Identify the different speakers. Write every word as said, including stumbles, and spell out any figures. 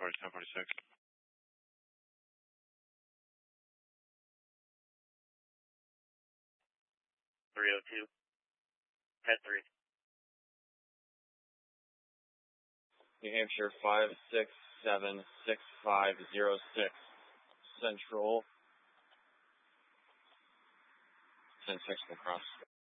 Speaker 1: forty-seven forty-six. three oh two. Head three.
Speaker 2: New Hampshire five six seven six five zero six. Central. ten six will cross.